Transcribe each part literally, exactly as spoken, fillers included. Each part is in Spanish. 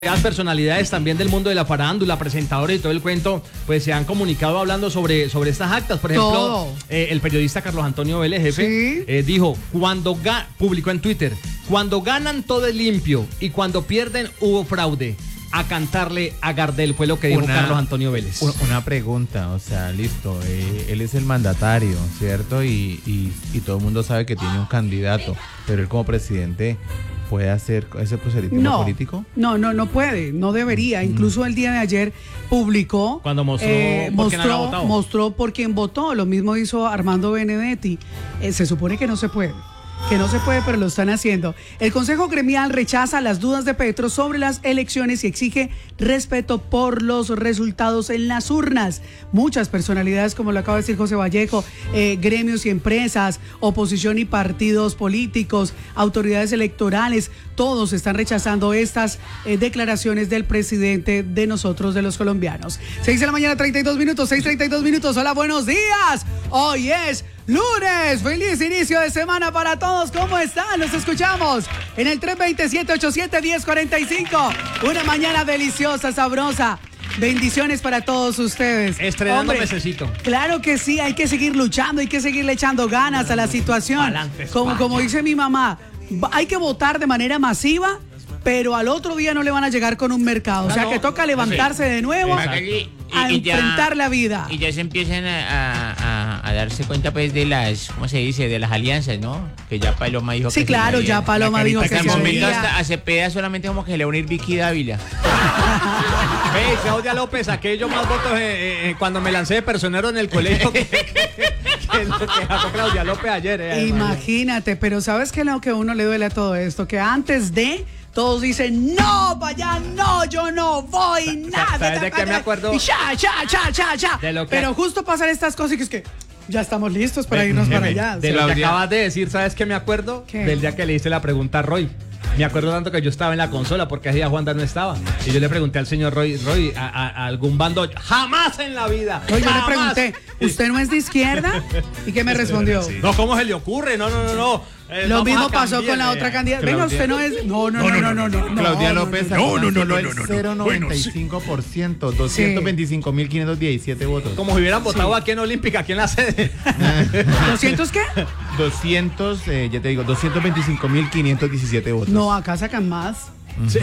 Las personalidades también del mundo de la farándula, presentadores y todo el cuento, pues se han comunicado hablando sobre, sobre estas actas. Por ejemplo, eh, el periodista Carlos Antonio Vélez, jefe, ¿sí? eh, dijo, cuando ga publicó en Twitter, cuando ganan todo es limpio y cuando pierden hubo fraude. A cantarle a Gardel, fue lo que dijo una, Carlos Antonio Vélez. Una pregunta, o sea, listo, eh, él es el mandatario, ¿cierto? Y, y, y todo el mundo sabe que tiene un candidato, pero él como presidente... ¿puede hacer ese proselitismo no, político? No, no, no puede, no debería. Incluso el día de ayer publicó... Cuando mostró, eh, por, mostró, quién había mostró por quién votó. Lo mismo hizo Armando Benedetti. Eh, se supone que no se puede. Que no se puede, pero lo están haciendo. El Consejo Gremial rechaza las dudas de Petro sobre las elecciones y exige respeto por los resultados en las urnas. Muchas personalidades, como lo acaba de decir José Vallejo, eh, gremios y empresas, oposición y partidos políticos, autoridades electorales, todos están rechazando estas eh, declaraciones del presidente de nosotros, de los colombianos. seis de la mañana, treinta y dos minutos, seis treinta y dos minutos. Hola, buenos días. Hoy es lunes, feliz inicio de semana para todos. ¿Cómo están? Los escuchamos en el tres dos siete, ocho siete, uno cero cuatro cinco. Una mañana deliciosa, sabrosa. Bendiciones para todos ustedes. Estrenando mesecito. Claro que sí, hay que seguir luchando, hay que seguirle echando ganas a la situación. Como, como dice mi mamá, hay que votar de manera masiva, pero al otro día no le van a llegar con un mercado. O sea que toca levantarse de nuevo y, a y enfrentar ya, la vida. Y ya se empiezan a, a, a darse cuenta pues de las, ¿cómo se dice? De las alianzas, ¿no? Que ya Paloma dijo sí, que claro, se ya Paloma dijo que se hasta el momento hasta a Cepeda solamente como que le va a unir Vicky Dávila. Ve, Claudia López, saqué yo más votos eh, eh, cuando me lancé de personero en el colegio que, que, que lo que sacó Claudia López ayer. Eh, Imagínate, pero ¿sabes qué es lo que a uno le duele a todo esto? Que antes de... todos dicen, no, vaya, no, yo no voy, nada. ¿Sabes de qué me acuerdo? Y ya, ya, ya, ya, ya. Que... Pero justo pasan estas cosas y que es que ya estamos listos para irnos para allá. De lo que acabas de decir, ¿sabes qué me acuerdo? ¿Qué? Del día que le hice la pregunta a Roy. Me acuerdo tanto que yo estaba en la consola porque ese día Juanda no estaba. Y yo le pregunté al señor Roy, Roy, a, a, a algún bando, jamás en la vida. Roy, yo le pregunté, ¿usted no es de izquierda? ¿Y qué me respondió? No, ¿cómo se le ocurre? No, no, no, no. Eh, Lo mismo pasó con la otra candidata. Venga, usted no es. No, no, no, no, no, no. Claudia López sacó no, no, no, el cero coma noventa y cinco por ciento, doscientos veinticinco mil quinientos diecisiete votos. Como si hubieran votado aquí en Olímpica, aquí en la sede. ¿doscientos qué? doscientos, eh, ya te digo, doscientos veinticinco mil quinientos diecisiete votos. No, acá sacan más. Sí.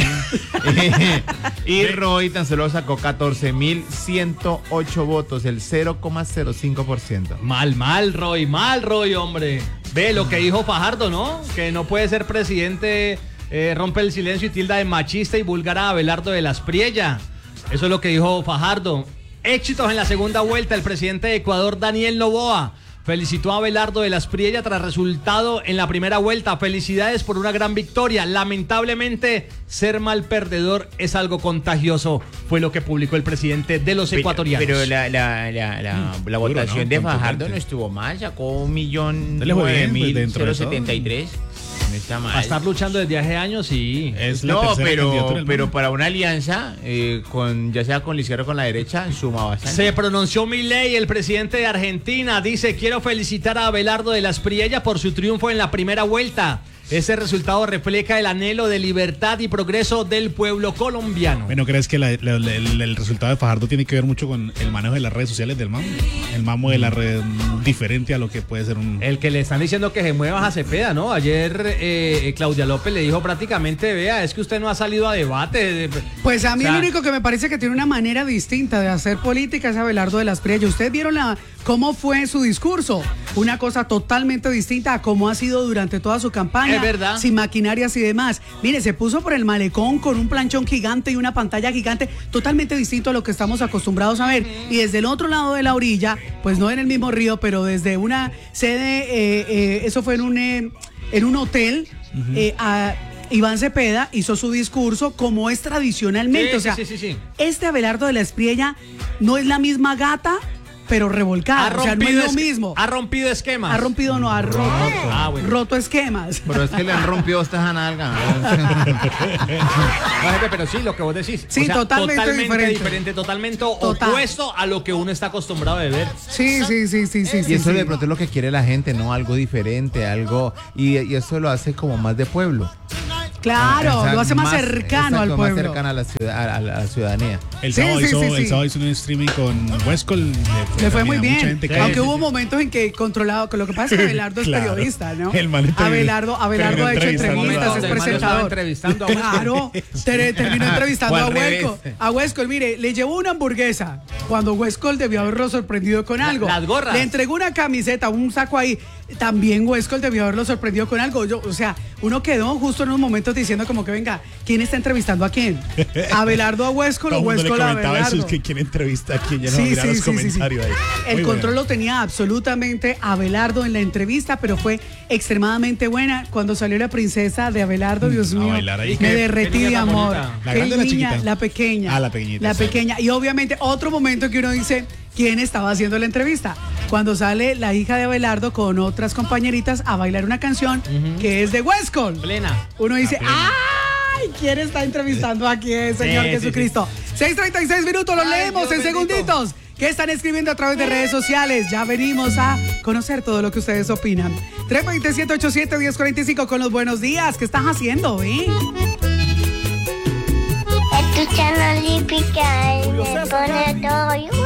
Y Roy tan solo sacó catorce mil ciento ocho votos, el cero coma cero cinco por ciento. Mal, mal, Roy, mal, Roy, hombre. Ve lo que dijo Fajardo, ¿no? Que no puede ser presidente, eh, rompe el silencio y tilda de machista y vulgar a Abelardo de las Priella. Eso es lo que dijo Fajardo. Éxitos en la segunda vuelta. El presidente de Ecuador, Daniel Noboa, felicitó a Abelardo de las Priella tras resultado en la primera vuelta. Felicidades por una gran victoria. Lamentablemente, ser mal perdedor es algo contagioso, fue lo que publicó el presidente de los ecuatorianos. Pero, pero la, la, la, la, mm, la votación ¿no? de Fajardo no estuvo mal, sacó un millón nueve mil setenta y tres. No está mal. A estar luchando desde hace años, sí. Es no, pero, pero para una alianza, eh, con ya sea con la izquierda o con la derecha, suma bastante. Se pronunció Milei, el presidente de Argentina. Dice, quiero felicitar a Abelardo de las Priella por su triunfo en la primera vuelta. Ese resultado refleja el anhelo de libertad y progreso del pueblo colombiano. Bueno, ¿crees que la, la, el, el resultado de Fajardo tiene que ver mucho con el manejo de las redes sociales del MAMU? El MAMU de la red diferente a lo que puede ser un... El que le están diciendo que se mueva a Cepeda, ¿no? Ayer eh, Claudia López le dijo prácticamente, vea, es que usted no ha salido a debate. Pues a mí o sea, el único que me parece que tiene una manera distinta de hacer política es Abelardo de las Priella. ¿Ustedes vieron la, cómo fue su discurso? Una cosa totalmente distinta a cómo ha sido durante toda su campaña. Es verdad. Sin maquinarias y demás. Mire, se puso por el malecón con un planchón gigante y una pantalla gigante, totalmente distinto a lo que estamos acostumbrados a ver. Y desde el otro lado de la orilla, pues no en el mismo río, pero desde una sede, eh, eh, eso fue en un, eh, en un hotel, uh-huh. eh, a, Iván Cepeda hizo su discurso como es tradicionalmente. Sí, o sea, sí, sí, sí, sí. Este Abelardo de las Priella no es la misma gata, pero revolcada, o sea, no es lo mismo. Ha rompido esquemas. Ha rompido, no, ha roto, ah, bueno. roto esquemas. Pero es que le han rompido estas nalgas. Pero sí, lo que vos decís. Sí, o sea, totalmente, totalmente diferente. diferente. Totalmente Total. opuesto a lo que uno está acostumbrado a ver. Sí, sí, sí, sí, sí. Y sí, eso sí. de pronto es lo que quiere la gente, ¿no? Algo diferente, algo... Y, y eso lo hace como más de pueblo. Claro, Exacto, lo hace más, cercano exacto, al pueblo. Más cercano a la, ciudad, a, la, a la ciudadanía. El Sí, sábado, sí, hizo, sí, sí. el sábado hizo un streaming con Huescol. Le fue muy también a mucha bien, gente que- aunque hubo momentos en que controlado, lo que pasa es que Abelardo es Claro. periodista, ¿no? El man entrevist- Abelardo, Abelardo ha hecho terminó entrevistas, entrevistando es a- el man lo estaba presentador. entrevistando a Huescol. Claro, ter- terminó entrevistando O a al Huescol. revés. A Huescol, mire, le llevó una hamburguesa cuando Huescol debió haberlo sorprendido con algo. las gorras. Le entregó una camiseta, un saco ahí. También Huescol debió haberlo sorprendido con algo. Yo, o sea, uno quedó justo en unos momentos diciendo como que venga, ¿quién está entrevistando a quién? ¿Abelardo a Huescol Todo o el mundo le Huescol a comentaba eso, Abelardo? es que quién entrevista a quién, ya no Sí, va a mirar sí, los sí, sí, sí. comentarios ahí. El Muy control buena. lo tenía absolutamente Abelardo en la entrevista, pero fue extremadamente buena. Cuando salió la princesa de Abelardo, Dios a mío, bailar ahí. me Qué- derretí qué niña de tan amor. bonita. ¿La Qué grande o la niña, chiquita? la pequeña. Ah, la pequeñita, La sí. pequeña. Y obviamente otro momento que uno dice, ¿quién estaba haciendo la entrevista? Cuando sale la hija de Abelardo con otras compañeritas a bailar una canción que es de Huescol. Plena. Uno dice, plena. ¡ay! ¿Quién está entrevistando aquí, Señor Sí, sí, Jesucristo? seis treinta y seis minutos, los Ay, leemos Dios en bendito. segunditos. ¿Qué están escribiendo a través de redes sociales? Ya venimos a conocer todo lo que ustedes opinan. tres dos siete, ocho siete, uno cero cuatro cinco con los buenos días. ¿Qué estás haciendo, eh? Escuchando Olímpica y me pone todo.